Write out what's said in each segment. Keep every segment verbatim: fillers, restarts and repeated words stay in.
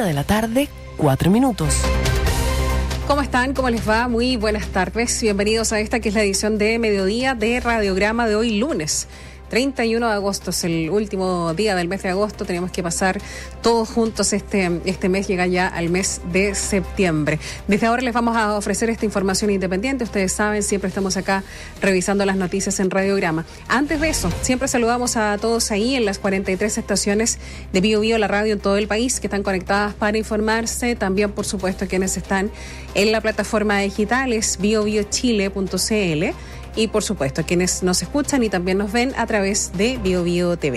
Una de la tarde, cuatro minutos. ¿Cómo están? ¿Cómo les va? Muy buenas tardes. Bienvenidos a esta que es la edición de mediodía de Radiograma de hoy lunes. treinta y uno de agosto es el último día del mes de agosto. Tenemos que pasar todos juntos este, este mes, llega ya al mes de septiembre. Desde ahora les vamos a ofrecer esta información independiente. Ustedes saben, siempre estamos acá revisando las noticias en Radiograma. Antes de eso, siempre saludamos a todos ahí en las cuarenta y tres estaciones de Bio Bio, la radio en todo el país, que están conectadas para informarse. También, por supuesto, quienes están en la plataforma digital es bio bio chile punto c l. Y por supuesto, quienes nos escuchan y también nos ven a través de Bio Bio T V.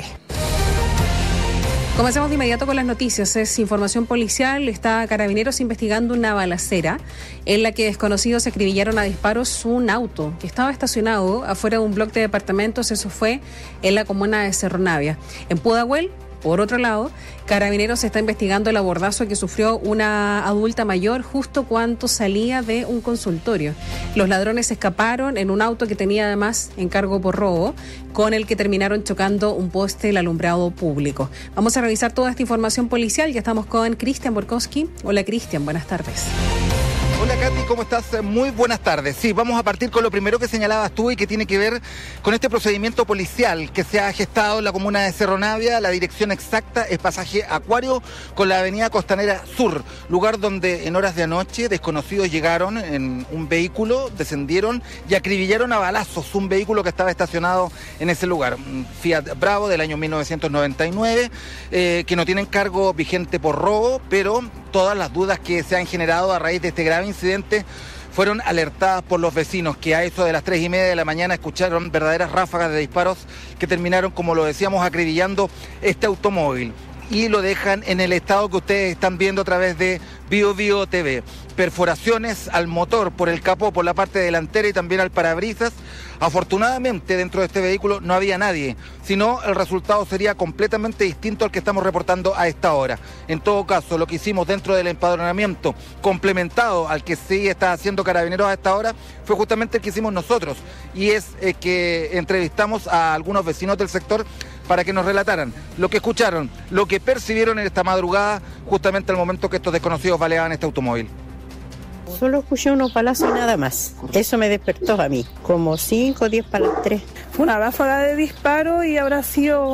Comencemos de inmediato con las noticias. Es información policial. Está Carabineros investigando una balacera en la que desconocidos acribillaron a disparos un auto que estaba estacionado afuera de un bloque de departamentos. Eso fue en la comuna de Cerro Navia. En Pudahuel, por otro lado, Carabineros está investigando el abordazo que sufrió una adulta mayor justo cuando salía de un consultorio. Los ladrones escaparon en un auto que tenía además encargo por robo, con el que terminaron chocando un poste del alumbrado público. Vamos a revisar toda esta información policial. Ya estamos con Cristian Borkowski. Hola, Cristian, buenas tardes. Hola, Katy, ¿cómo estás? Muy buenas tardes. Sí, vamos a partir con lo primero que señalabas tú y que tiene que ver con este procedimiento policial que se ha gestado en la comuna de Cerro Navia. La dirección exacta es pasaje Acuario con la avenida Costanera Sur, lugar donde en horas de anoche desconocidos llegaron en un vehículo, descendieron y acribillaron a balazos un vehículo que estaba estacionado en ese lugar. Un Fiat Bravo del año mil novecientos noventa y nueve, eh, que no tiene encargo vigente por robo, pero todas las dudas que se han generado a raíz de este grave incidente fueron alertadas por los vecinos, que a eso de las tres y media de la mañana escucharon verdaderas ráfagas de disparos que terminaron, como lo decíamos, acribillando este automóvil. Y lo dejan en el estado que ustedes están viendo a través de Bio Bio T V. Perforaciones al motor por el capó, por la parte delantera y también al parabrisas. Afortunadamente dentro de este vehículo no había nadie, sino el resultado sería completamente distinto al que estamos reportando a esta hora. En todo caso, lo que hicimos dentro del empadronamiento, complementado al que sí está haciendo Carabineros a esta hora, fue justamente el que hicimos nosotros, y es eh, que entrevistamos a algunos vecinos del sector para que nos relataran lo que escucharon, lo que percibieron en esta madrugada, justamente al momento que estos desconocidos baleaban este automóvil. Solo escuché unos palazos y nada más. Eso me despertó a mí, como cinco o diez para las tres. Fue una ráfaga de disparo y habrá sido...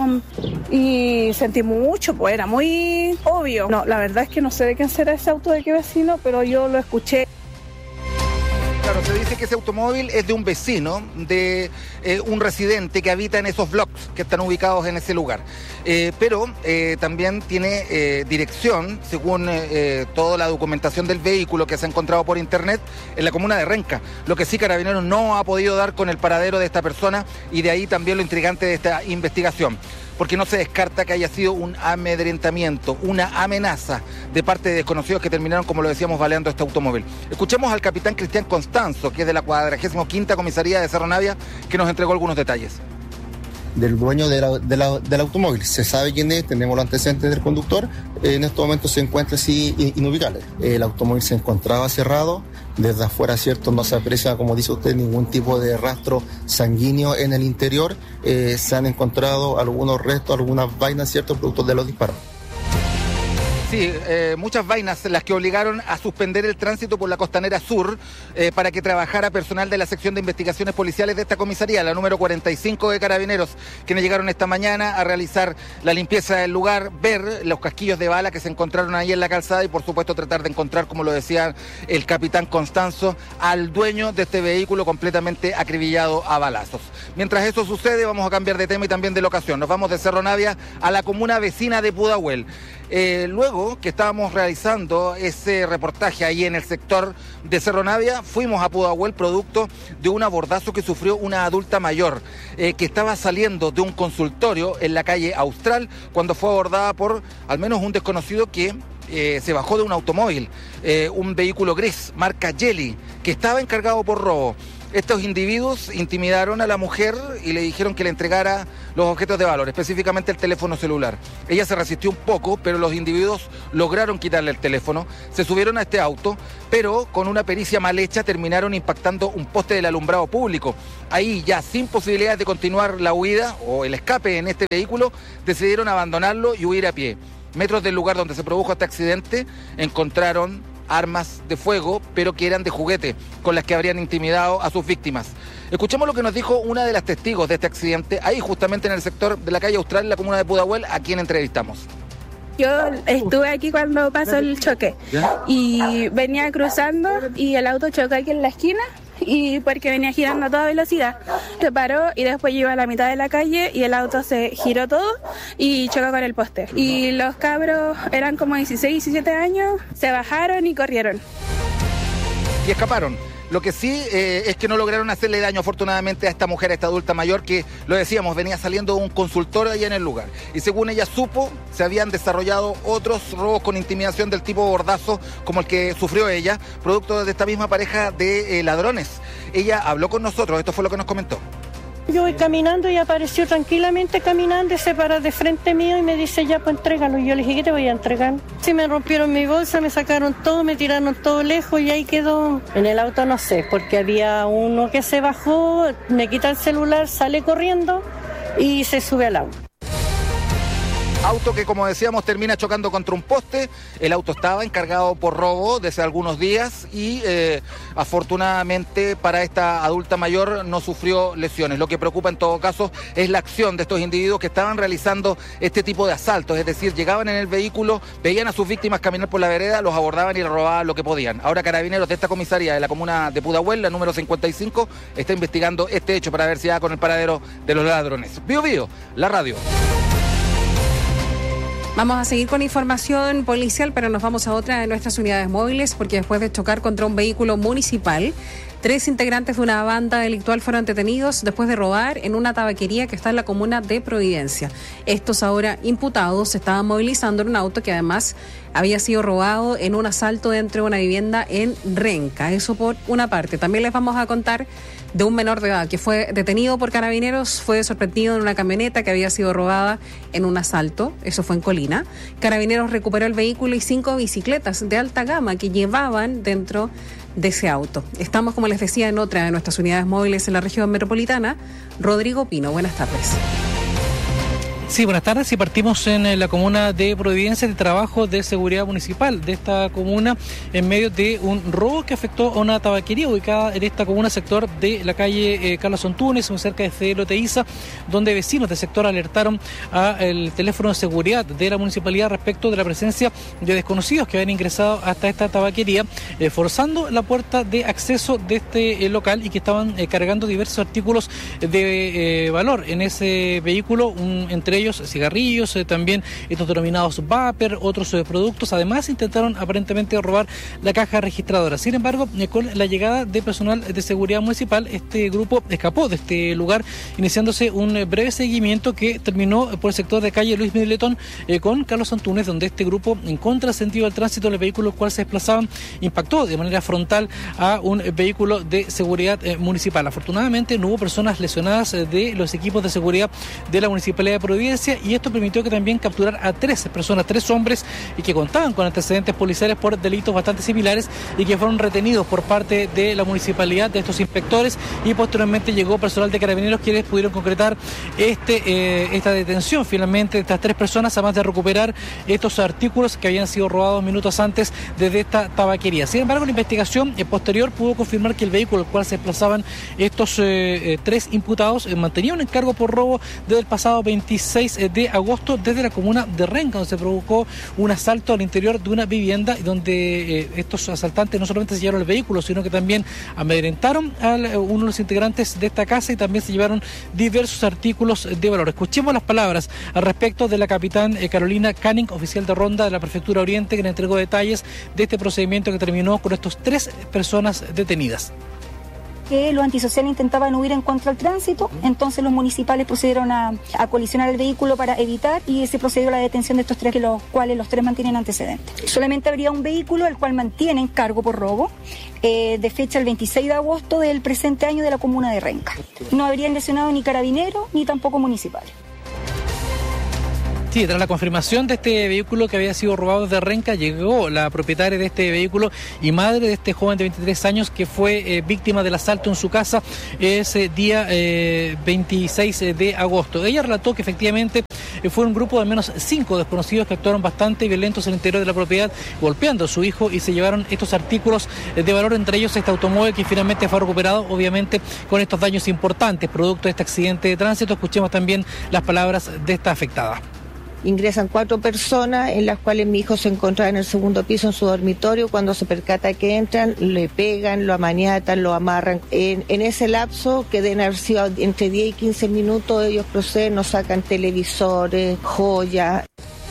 Y sentí mucho, pues era muy obvio. No, la verdad es que no sé de quién será ese auto, de qué vecino, pero yo lo escuché. Claro, se dice que ese automóvil es de un vecino, de eh, un residente que habita en esos blocks que están ubicados en ese lugar. Eh, pero eh, también tiene eh, dirección, según eh, toda la documentación del vehículo que se ha encontrado por internet, en la comuna de Renca. Lo que sí Carabineros no ha podido dar con el paradero de esta persona, y de ahí también lo intrigante de esta investigación, porque no se descarta que haya sido un amedrentamiento, una amenaza de parte de desconocidos que terminaron, como lo decíamos, baleando este automóvil. Escuchemos al capitán Cristian Constanzo, que es de la cuadragésima quinta comisaría de Cerro Navia, que nos entregó algunos detalles. Del dueño de la, de la, del automóvil, se sabe quién es, tenemos los antecedentes del conductor, en estos momentos se encuentra así inubicable. El automóvil se encontraba cerrado, desde afuera, cierto, no se aprecia, como dice usted, ningún tipo de rastro sanguíneo en el interior. Eh, se han encontrado algunos restos, algunas vainas, cierto, producto de los disparos. Sí, eh, muchas vainas las que obligaron a suspender el tránsito por la Costanera Sur eh, para que trabajara personal de la sección de investigaciones policiales de esta comisaría, la número cuarenta y cinco de Carabineros, quienes llegaron esta mañana a realizar la limpieza del lugar, ver los casquillos de bala que se encontraron ahí en la calzada y por supuesto tratar de encontrar, como lo decía el capitán Constanzo, al dueño de este vehículo completamente acribillado a balazos. Mientras eso sucede, vamos a cambiar de tema y también de locación. Nos vamos de Cerro Navia a la comuna vecina de Pudahuel. Eh, luego que estábamos realizando ese reportaje ahí en el sector de Cerro Navia, fuimos a Pudahuel producto de un abordazo que sufrió una adulta mayor eh, que estaba saliendo de un consultorio en la calle Austral cuando fue abordada por al menos un desconocido que eh, se bajó de un automóvil, eh, un vehículo gris marca Jelly, que estaba encargado por robo. Estos individuos intimidaron a la mujer y le dijeron que le entregara los objetos de valor, específicamente el teléfono celular. Ella se resistió un poco, pero los individuos lograron quitarle el teléfono, se subieron a este auto, pero con una pericia mal hecha terminaron impactando un poste del alumbrado público. Ahí, ya sin posibilidades de continuar la huida o el escape en este vehículo, decidieron abandonarlo y huir a pie. metros del lugar donde se produjo este accidente, encontraron armas de fuego, pero que eran de juguete, con las que habrían intimidado a sus víctimas. Escuchemos lo que nos dijo una de las testigos de este accidente, ahí justamente en el sector de la calle Austral, en la comuna de Pudahuel, a quien entrevistamos. Yo estuve aquí cuando pasó el choque. ¿Ya? Y venía cruzando y el auto chocó aquí en la esquina y porque venía girando a toda velocidad. Se paró y después llegó a la mitad de la calle y el auto se giró todo y chocó con el poste. Y los cabros eran como dieciséis, diecisiete años, se bajaron y corrieron. Y escaparon. Lo que sí eh, es que no lograron hacerle daño afortunadamente a esta mujer, a esta adulta mayor que, lo decíamos, venía saliendo de un consultorio allá en el lugar. Y según ella supo, se habían desarrollado otros robos con intimidación del tipo bordazo, como el que sufrió ella, producto de esta misma pareja de eh, ladrones. Ella habló con nosotros, esto fue lo que nos comentó. Yo voy caminando y apareció tranquilamente caminando y se para de frente mío y me dice, ya, pues entrégalo. Y yo le dije, ¿qué te voy a entregar? Sí, me rompieron mi bolsa, me sacaron todo, me tiraron todo lejos y ahí quedó. En el auto no sé, porque había uno que se bajó, me quita el celular, sale corriendo y se sube al auto. Auto que, como decíamos, termina chocando contra un poste. El auto estaba encargado por robo desde algunos días y eh, afortunadamente para esta adulta mayor no sufrió lesiones. Lo que preocupa en todo caso es la acción de estos individuos que estaban realizando este tipo de asaltos. Es decir, llegaban en el vehículo, veían a sus víctimas caminar por la vereda, los abordaban y les robaban lo que podían. Ahora Carabineros de esta comisaría de la comuna de Pudahuel, la número cincuenta y cinco, está investigando este hecho para ver si da con el paradero de los ladrones. Bío Bío, la radio. Vamos a seguir con información policial, pero nos vamos a otra de nuestras unidades móviles, porque después de chocar contra un vehículo municipal, tres integrantes de una banda delictual fueron detenidos después de robar en una tabaquería que está en la comuna de Providencia. Estos ahora imputados se estaban movilizando en un auto que además había sido robado en un asalto dentro de una vivienda en Renca. Eso por una parte. También les vamos a contar de un menor de edad que fue detenido por Carabineros, fue sorprendido en una camioneta que había sido robada en un asalto, eso fue en Colina. Carabineros recuperó el vehículo y cinco bicicletas de alta gama que llevaban dentro de ese auto. Estamos, como les decía, en otra de nuestras unidades móviles en la región metropolitana. Rodrigo Pino, buenas tardes. Sí, buenas tardes. Y partimos en la comuna de Providencia de trabajo de seguridad municipal de esta comuna en medio de un robo que afectó a una tabaquería ubicada en esta comuna, sector de la calle eh, Carlos Antunes, muy cerca de Fedelo Teiza, donde vecinos del sector alertaron al teléfono de seguridad de la municipalidad respecto de la presencia de desconocidos que habían ingresado hasta esta tabaquería, eh, forzando la puerta de acceso de este eh, local y que estaban eh, cargando diversos artículos de eh, valor en ese vehículo, un, entre ellos cigarrillos, eh, también estos denominados vapor, otros eh, productos. Además intentaron aparentemente robar la caja registradora. Sin embargo, eh, con la llegada de personal de seguridad municipal, este grupo escapó de este lugar, iniciándose un eh, breve seguimiento que terminó por el sector de calle Luis Miletón eh, con Carlos Antunes, donde este grupo, en contrasentido del tránsito del vehículo el cual se desplazaban, impactó de manera frontal a un eh, vehículo de seguridad eh, municipal. Afortunadamente no hubo personas lesionadas eh, de los equipos de seguridad de la Municipalidad de Providencia, y esto permitió que también capturar a tres personas, tres hombres y que contaban con antecedentes policiales por delitos bastante similares y que fueron retenidos por parte de la municipalidad, de estos inspectores, y posteriormente llegó personal de Carabineros quienes pudieron concretar este eh, esta detención finalmente de estas tres personas, además de recuperar estos artículos que habían sido robados minutos antes desde esta tabaquería. Sin embargo, la investigación eh, posterior pudo confirmar que el vehículo al cual se desplazaban estos eh, eh, tres imputados eh, mantenía un encargo por robo desde el pasado veintiséis de agosto desde la comuna de Renca, donde se provocó un asalto al interior de una vivienda y donde eh, estos asaltantes no solamente se llevaron el vehículo, sino que también amedrentaron a uno de los integrantes de esta casa y también se llevaron diversos artículos de valor. Escuchemos las palabras al respecto de la capitán eh, Carolina Canning, oficial de ronda de la Prefectura Oriente, que le entregó detalles de este procedimiento que terminó con estos tres personas detenidas. Que los antisociales intentaban huir en contra del tránsito, entonces los municipales procedieron a, a colisionar el vehículo para evitar y se procedió a la detención de estos tres, que los cuales los tres mantienen antecedentes. Solamente habría un vehículo el cual mantiene cargo por robo, eh, de fecha el veintiséis de agosto del presente año de la comuna de Renca. No habrían lesionado ni carabineros ni tampoco municipales. Sí, tras la confirmación de este vehículo que había sido robado desde Renca, llegó la propietaria de este vehículo y madre de este joven de veintitrés años que fue eh, víctima del asalto en su casa ese día eh, veintiséis de agosto. Ella relató que efectivamente eh, fue un grupo de al menos cinco desconocidos que actuaron bastante violentos en el interior de la propiedad, golpeando a su hijo y se llevaron estos artículos eh, de valor, entre ellos este automóvil que finalmente fue recuperado, obviamente con estos daños importantes producto de este accidente de tránsito. Escuchemos también las palabras de esta afectada. Ingresan cuatro personas, en las cuales mi hijo se encontraba en el segundo piso en su dormitorio. Cuando se percata que entran, le pegan, lo amaniatan, lo amarran. En, en ese lapso, que deben haber sido entre diez y quince minutos, ellos proceden, nos sacan televisores, joyas.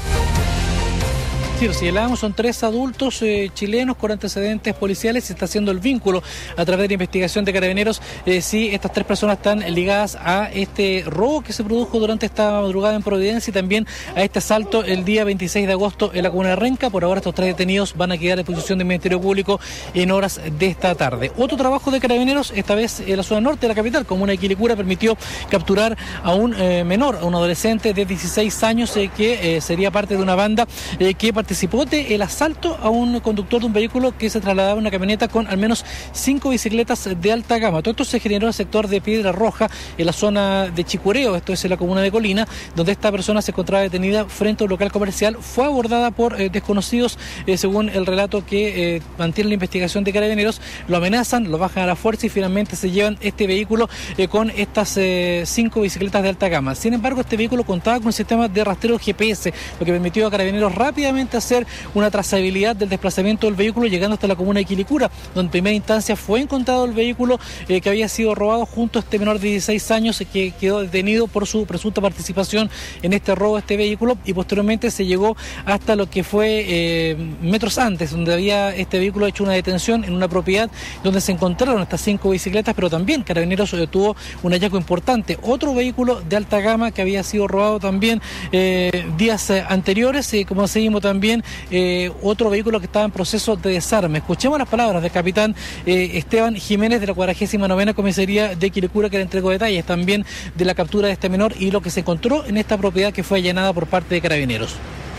Lo señalábamos, son tres adultos eh, chilenos con antecedentes policiales. Se está haciendo el vínculo a través de la investigación de Carabineros eh, si estas tres personas están ligadas a este robo que se produjo durante esta madrugada en Providencia y también a este asalto el día veintiséis de agosto en la comuna de Renca. Por ahora estos tres detenidos van a quedar a disposición del Ministerio Público en horas de esta tarde. Otro trabajo de Carabineros, esta vez en la zona norte de la capital, comuna de Quilicura, permitió capturar a un eh, menor, a un adolescente de dieciséis años eh, que eh, sería parte de una banda eh, que participó Participó de el asalto a un conductor de un vehículo que se trasladaba en una camioneta con al menos cinco bicicletas de alta gama. Todo esto se generó en el sector de Piedra Roja, en la zona de Chicureo, esto es en la comuna de Colina, donde esta persona se encontraba detenida frente a un local comercial. Fue abordada por eh, desconocidos, eh, según el relato que eh, mantiene la investigación de Carabineros. Lo amenazan, lo bajan a la fuerza y finalmente se llevan este vehículo eh, con estas eh, cinco bicicletas de alta gama. Sin embargo, este vehículo contaba con un sistema de rastreo G P S, lo que permitió a Carabineros rápidamente hacer una trazabilidad del desplazamiento del vehículo, llegando hasta la comuna de Quilicura, donde en primera instancia fue encontrado el vehículo eh, que había sido robado junto a este menor de dieciséis años eh, que quedó detenido por su presunta participación en este robo de este vehículo, y posteriormente se llegó hasta lo que fue eh, metros antes, donde había este vehículo hecho una detención en una propiedad donde se encontraron estas cinco bicicletas, pero también Carabineros eh, tuvo un hallazgo importante, otro vehículo de alta gama que había sido robado también eh, días eh, anteriores, eh, como seguimos también Eh, otro vehículo que estaba en proceso de desarme. Escuchemos las palabras del capitán eh, Esteban Jiménez de la cuadragésima novena Comisaría de Quilicura, que le entregó detalles también de la captura de este menor y lo que se encontró en esta propiedad que fue allanada por parte de Carabineros.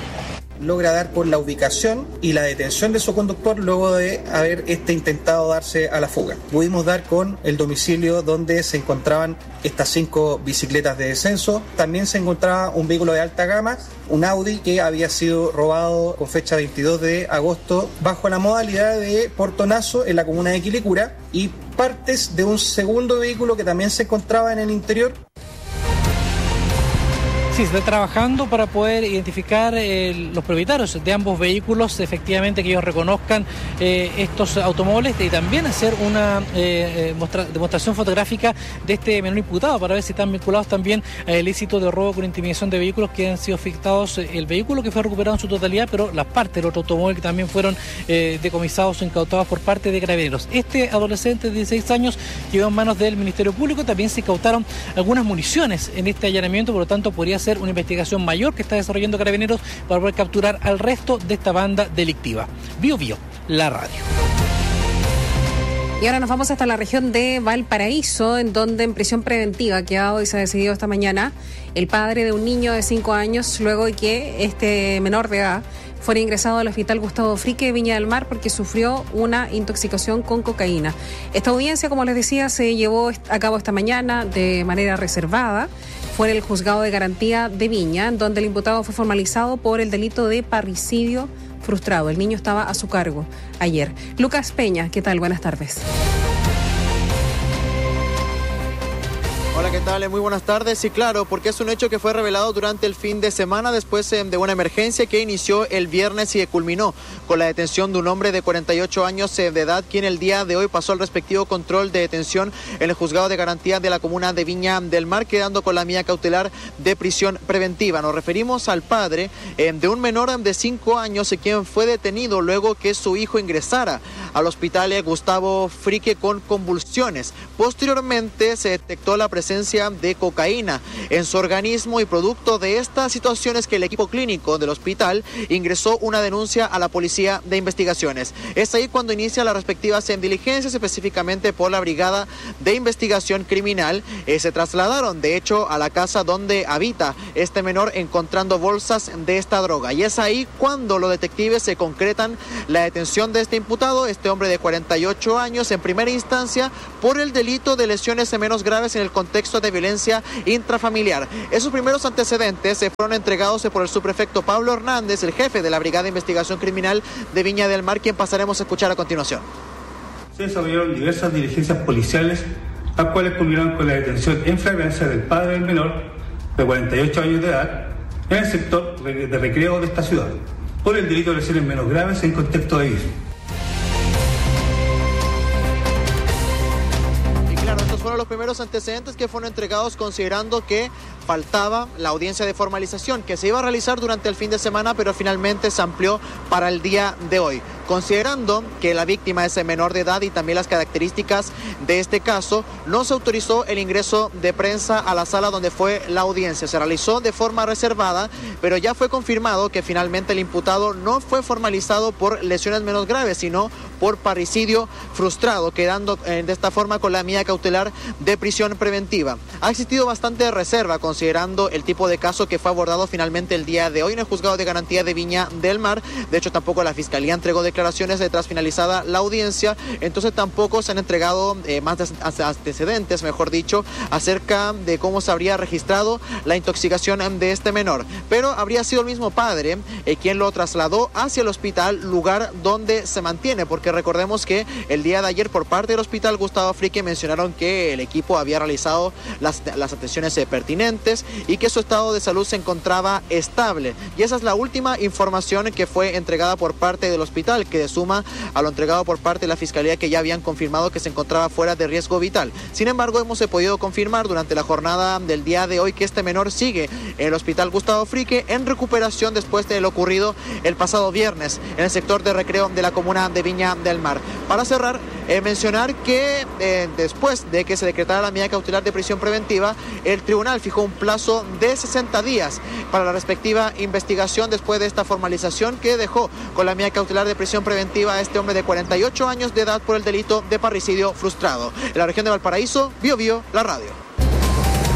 Logra dar con la ubicación y la detención de su conductor luego de haber este intentado darse a la fuga. Pudimos dar con el domicilio donde se encontraban estas cinco bicicletas de descenso. También se encontraba un vehículo de alta gama, un Audi, que había sido robado con fecha veintidós de agosto bajo la modalidad de portonazo en la comuna de Quilicura, y partes de un segundo vehículo que también se encontraba en el interior. Sí, se está trabajando para poder identificar eh, los propietarios de ambos vehículos, efectivamente que ellos reconozcan eh, estos automóviles, y también hacer una eh, mostra- demostración fotográfica de este menor imputado para ver si están vinculados también al ilícito de robo con intimidación de vehículos, que han sido afectados eh, el vehículo que fue recuperado en su totalidad, pero las partes del otro automóvil que también fueron eh, decomisados o incautados por parte de Carabineros. Este adolescente de dieciséis años quedó en manos del Ministerio Público. También se incautaron algunas municiones en este allanamiento, por lo tanto podría ser una investigación mayor que está desarrollando Carabineros para poder capturar al resto de esta banda delictiva. Bio Bio, la radio. Y ahora nos vamos hasta la región de Valparaíso, en donde en prisión preventiva ha quedado y se ha decidido esta mañana el padre de un niño de cinco años, luego de que este menor de edad fuera ingresado al hospital Gustavo Frique de Viña del Mar porque sufrió una intoxicación con cocaína. Esta audiencia, como les decía, se llevó a cabo esta mañana de manera reservada. Fue en el juzgado de garantía de Viña, donde el imputado fue formalizado por el delito de parricidio frustrado. El niño estaba a su cargo ayer. Lucas Peña, ¿qué tal? Buenas tardes. Hola, ¿qué tal? Muy buenas tardes. Sí, claro, porque es un hecho que fue revelado durante el fin de semana después eh, de una emergencia que inició el viernes y que culminó con la detención de un hombre de cuarenta y ocho años eh, de edad, quien el día de hoy pasó el respectivo control de detención en el juzgado de garantía de la comuna de Viña del Mar, quedando con la medida cautelar de prisión preventiva. Nos referimos al padre eh, de un menor de cinco años, eh, quien fue detenido luego que su hijo ingresara al hospital eh, Gustavo Frique con convulsiones. Posteriormente se detectó la presencia de cocaína en su organismo, y producto de estas situaciones que el equipo clínico del hospital ingresó una denuncia a la Policía de Investigaciones. Es ahí cuando inicia las respectivas diligencias, específicamente por la Brigada de Investigación Criminal. Eh, se trasladaron de hecho a la casa donde habita este menor, encontrando bolsas de esta droga, y es ahí cuando los detectives se concretan la detención de este imputado, este hombre de cuarenta y ocho años, en primera instancia por el delito de lesiones menos graves en el contexto de violencia intrafamiliar. Esos primeros antecedentes se fueron entregados por el subprefecto Pablo Hernández, el jefe de la Brigada de Investigación Criminal de Viña del Mar, quien pasaremos a escuchar a continuación. Se desarrollaron diversas diligencias policiales, las cuales culminaron con la detención en flagrancia del padre del menor, de cuarenta y ocho años de edad, en el sector de recreo de esta ciudad, por el delito de lesiones menos graves en contexto de vivir. Fueron los primeros antecedentes que fueron entregados considerando que faltaba la audiencia de formalización que se iba a realizar durante el fin de semana, pero finalmente se amplió para el día de hoy. Considerando que la víctima es menor de edad y también las características de este caso, no se autorizó el ingreso de prensa a la sala donde fue la audiencia. Se realizó de forma reservada, pero ya fue confirmado que finalmente el imputado no fue formalizado por lesiones menos graves, sino por parricidio frustrado, quedando eh, de esta forma con la medida cautelar de prisión preventiva. Ha existido bastante reserva considerando el tipo de caso que fue abordado finalmente el día de hoy en el juzgado de garantía de Viña del Mar. De hecho, tampoco la Fiscalía entregó declaraciones tras finalizada la audiencia, entonces tampoco se han entregado eh, más antecedentes, mejor dicho, acerca de cómo se habría registrado la intoxicación de este menor. Pero habría sido el mismo padre eh, quien lo trasladó hacia el hospital, lugar donde se mantiene, porque recordemos que el día de ayer por parte del Hospital Gustavo Frique mencionaron que el equipo había realizado las, las atenciones eh, pertinentes y que su estado de salud se encontraba estable. Y esa es la última información que fue entregada por parte del hospital, que suma a lo entregado por parte de la Fiscalía, que ya habían confirmado que se encontraba fuera de riesgo vital. Sin embargo, hemos podido confirmar durante la jornada del día de hoy que este menor sigue en el Hospital Gustavo Frique en recuperación después de lo ocurrido el pasado viernes en el sector de recreo de la comuna de Viña del Mar. Para cerrar, eh, mencionar que eh, después de que se decretara la medida cautelar de prisión preventiva, el tribunal fijó un plazo de sesenta días para la respectiva investigación después de esta formalización que dejó con la medida cautelar de prisión preventiva a este hombre de cuarenta y ocho años de edad por el delito de parricidio frustrado. En la región de Valparaíso, Bio Bio, la radio.